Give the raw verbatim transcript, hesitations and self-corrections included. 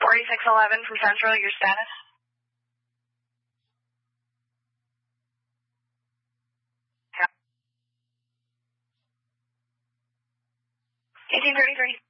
forty-six eleven from Central, your status? eighteen thirty-three.